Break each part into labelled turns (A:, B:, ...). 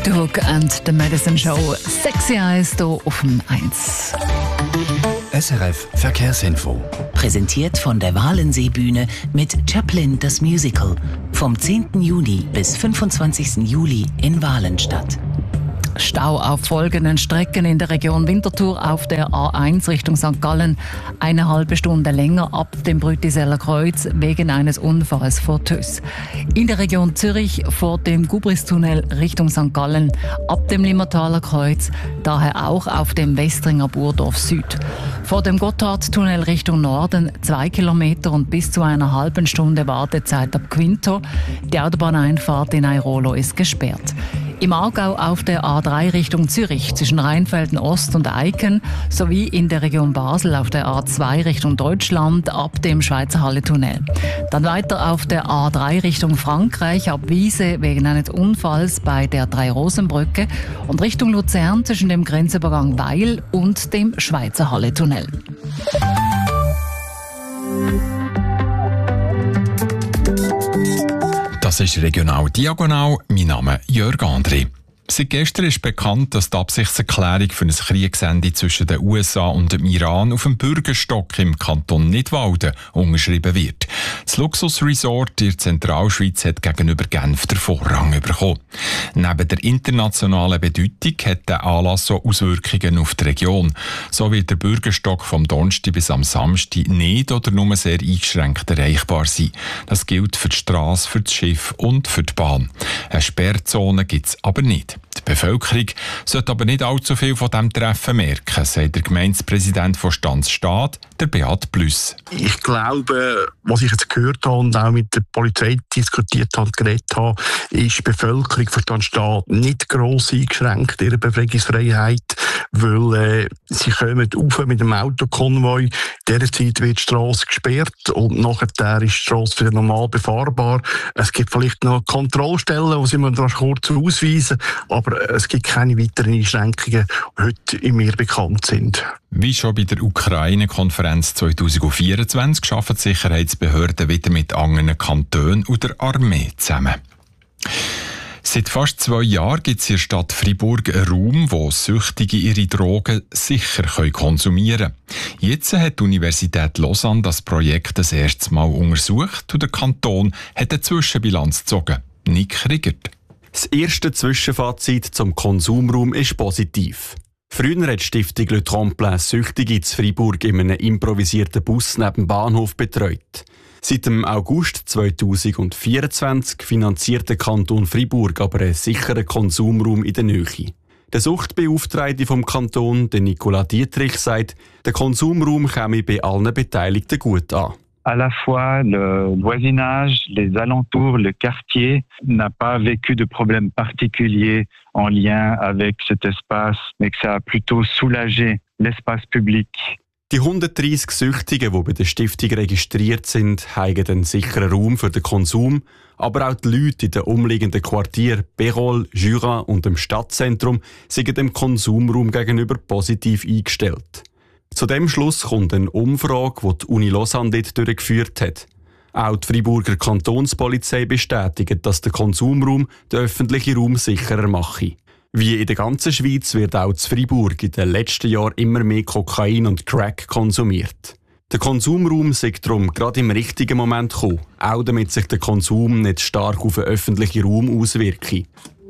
A: Hook and the Medicine Show. Sexy Eyes hier auf dem 1.
B: SRF Verkehrsinfo.
C: Präsentiert von der Walensee-Bühne mit Chaplin das Musical. Vom 10. Juni bis 25. Juli in Walenstadt.
A: Stau auf folgenden Strecken in der Region Winterthur auf der A1 Richtung St. Gallen. 1,5 Stunde länger ab dem Brütiseller Kreuz wegen eines Unfalls vor Tüss. In der Region Zürich vor dem Gubristunnel Richtung St. Gallen ab dem Limmertaler Kreuz, daher auch auf dem Westringer Burdorf Süd. Vor dem Gotthardtunnel Richtung Norden 2 Kilometer und bis zu einer halben Stunde Wartezeit ab Quinto. Die Autobahneinfahrt in Airolo ist gesperrt. Im Aargau auf der A3 Richtung Zürich zwischen Rheinfelden Ost und Eiken sowie in der Region Basel auf der A2 Richtung Deutschland ab dem Schweizer Halle-Tunnel. Dann weiter auf der A3 Richtung Frankreich ab Wiese wegen eines Unfalls bei der Drei-Rosen-Brücke und Richtung Luzern zwischen dem Grenzübergang Weil und dem Schweizer Halle-Tunnel.
D: Das ist Regional Diagonal. Mein Name ist Jörg André. Seit gestern ist bekannt, dass die Absichtserklärung für ein Kriegsende zwischen den USA und dem Iran auf dem Bürgerstock im Kanton Nidwalden unterschrieben wird. Das Luxusresort in der Zentralschweiz hat gegenüber Genf den Vorrang bekommen. Neben der internationalen Bedeutung hat der Anlass auch Auswirkungen auf die Region. So wird der Bürgerstock vom Donnerstag bis am Samstag nicht oder nur sehr eingeschränkt erreichbar sein. Das gilt für die Strasse, für das Schiff und für die Bahn. Eine Sperrzone gibt es aber nicht. Die Bevölkerung sollte aber nicht allzu viel von diesem Treffen merken, sagt der Gemeindepräsident von Stanzstadt, der Beat Plüss.
E: Ich glaube, was ich jetzt gehört habe und auch mit der Polizei diskutiert habe und geredet habe, ist die Bevölkerung von Stanzstadt nicht gross eingeschränkt, ihre Befreiungsfreiheit, weil sie kommen rauf mit dem Autokonvoi. In dieser Zeit wird die Strasse gesperrt und nachher ist die Strasse wieder normal befahrbar. Es gibt vielleicht noch Kontrollstellen, die sie mir kurz ausweisen, aber es gibt keine weiteren Einschränkungen, die heute mir bekannt sind.
D: Wie schon bei der Ukraine-Konferenz 2024 arbeiten die Sicherheitsbehörden wieder mit anderen Kantonen und der Armee zusammen. Seit fast 2 Jahren gibt es in der Stadt Freiburg einen Raum, wo Süchtige ihre Drogen sicher konsumieren können. Jetzt hat die Universität Lausanne das Projekt das erste Mal untersucht und der Kanton hat eine Zwischenbilanz gezogen. Nick Riegert.
F: Das erste Zwischenfazit zum Konsumraum ist positiv. Früher hat die Stiftung Le Tremplin Süchtige in Freiburg in einem improvisierten Bus neben dem Bahnhof betreut. Seit dem August 2024 finanziert der Kanton Freiburg aber einen sicheren Konsumraum in der Nähe. Der Suchtbeauftragte vom Kanton, der Nicolas Dietrich, sagt, der Konsumraum käme bei allen Beteiligten gut an.
G: À la fois le voisinage, les alentours, le quartier n'a pas vécu de problèmes particuliers en lien avec cet espace, mais que ça a plutôt soulagé l'espace public.
F: Die 130 Süchtigen, die bei der Stiftung registriert sind, haben einen sicheren Raum für den Konsum, aber auch die Leute in den umliegenden Quartieren Bérol, Jura und dem Stadtzentrum sind dem Konsumraum gegenüber positiv eingestellt. Zu dem Schluss kommt eine Umfrage, die die Uni Lausanne dort durchgeführt hat. Auch die Freiburger Kantonspolizei bestätigt, dass der Konsumraum den öffentlichen Raum sicherer mache. Wie in der ganzen Schweiz wird auch in Freiburg in den letzten Jahren immer mehr Kokain und Crack konsumiert. Der Konsumraum sei darum gerade im richtigen Moment gekommen, auch damit sich der Konsum nicht stark auf den öffentlichen Raum auswirke.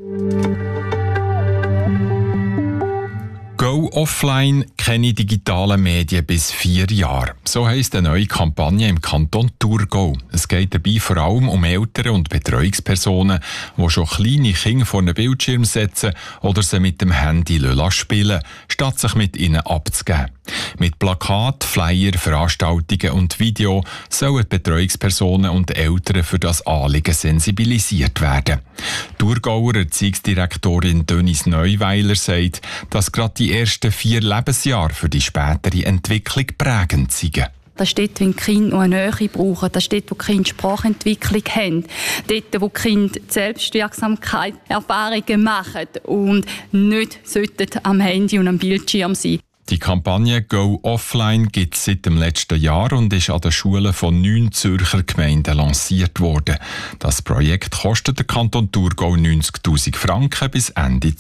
D: Go offline, keine digitalen Medien bis 4 Jahre. So heisst eine neue Kampagne im Kanton Thurgau. Es geht dabei vor allem um Eltern und Betreuungspersonen, die schon kleine Kinder vor einen Bildschirm setzen oder sie mit dem Handy spielen, statt sich mit ihnen abzugeben. Mit Plakat, Flyer, Veranstaltungen und Video sollen die Betreuungspersonen und Eltern für das Anliegen sensibilisiert werden. Die Thurgauer Erziehungsdirektorin Denise Neuweiler sagt, dass gerade die ersten 4 Lebensjahre für die spätere Entwicklung prägend sind.
H: Das ist dort, wenn die Kinder noch eine Nähe brauchen. Das ist dort, wo die Kinder Sprachentwicklung haben. Dort, wo die Kinder Selbstwirksamkeit Erfahrungen machen und nicht am Handy und am Bildschirm sein.
D: Die Kampagne «Go Offline» gibt es seit dem letzten Jahr und ist an den Schulen von 9 Zürcher Gemeinden lanciert worden. Das Projekt kostet der Kanton Thurgau 90'000 Franken bis Ende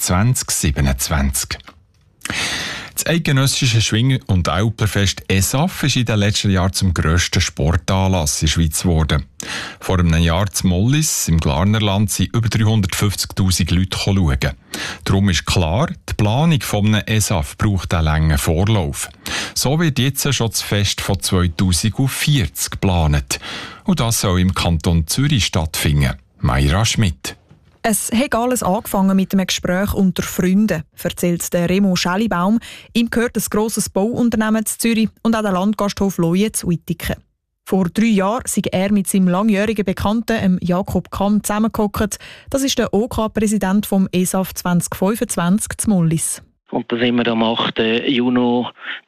D: 2027. Das eidgenössische Schwing- und Älplerfest ESAF ist in den letzten Jahren zum grössten Sportanlass in der Schweiz geworden. Vor einem Jahr zu Mollis im Glarnerland sind über 350'000 Leute schauen. Darum ist klar, die Planung eines ESAF braucht einen langen Vorlauf. So wird jetzt schon das Fest von 2040 geplant. Und das soll im Kanton Zürich stattfinden. Mayra Schmidt.
I: Es hat alles angefangen mit einem Gespräch unter Freunden, erzählt der Remo Schellibaum. Ihm gehört ein grosses Bauunternehmen in Zürich und auch der Landgasthof Leue zu Uitiken. Vor 3 Jahren sei er mit seinem langjährigen Bekannten Jakob Kamm zusammengehockt. Das ist der OK-Präsident vom ESAF 2025 zu Mollis.
J: Und da sind wir am 8. Juni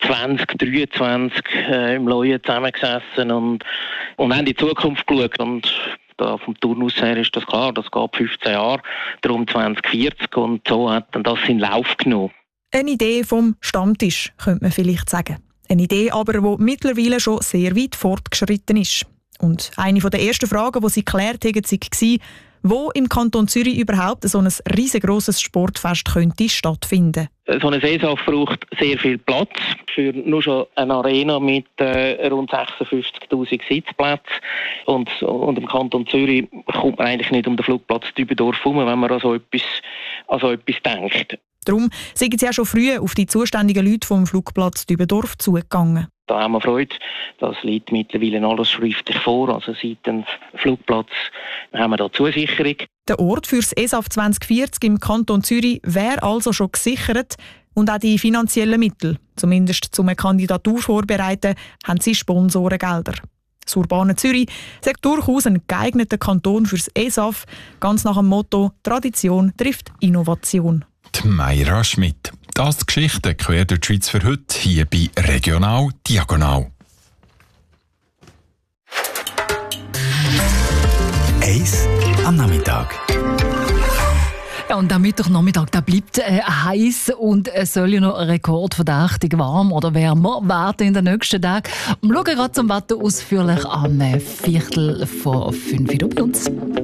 J: 2023 im Leue zusammengesessen und haben in die Zukunft geschaut. Und vom Turnus her ist das klar, das geht 15 Jahre, darum 2040 und so hat dann das in Lauf genommen.
I: Eine Idee vom Stammtisch, könnte man vielleicht sagen. Eine Idee aber, die mittlerweile schon sehr weit fortgeschritten ist. Und eine der ersten Fragen, die sie geklärt haben, war, wo im Kanton Zürich überhaupt so ein riesengroßes Sportfest könnte stattfinden.
J: So ein ESAF braucht sehr viel Platz. Für nur schon eine Arena mit rund 56'000 Sitzplätzen. Und im Kanton Zürich kommt man eigentlich nicht um den Flugplatz Dübendorf herum, wenn man an so etwas denkt.
I: Darum sind sie auch schon früh auf die zuständigen Leute vom Flugplatz Dübendorf zugegangen.
J: Da haben wir Freude. Das liegt mittlerweile alles schriftlich vor. Also seitens Flugplatz haben wir da Zusicherung.
I: Der Ort für das ESAF 2040 im Kanton Zürich wäre also schon gesichert. Und auch die finanziellen Mittel, zumindest zum Kandidatur vorbereiten, haben sie Sponsorengelder. Das urbane Zürich sagt durchaus ein geeigneter Kanton für das ESAF, ganz nach dem Motto «Tradition trifft Innovation».
D: Die Mayra Schmidt. Das ist die Geschichte quer durch die Schweiz für heute, hier bei Regional Diagonal.
B: Eis am Nachmittag.
A: Ja, und der Mittwochnachmittag, der bleibt heiß und es soll ja noch rekordverdächtig warm oder wärmer werden in den nächsten Tagen. Wir schauen gerade zum Wetter ausführlich am 4:45 bei uns.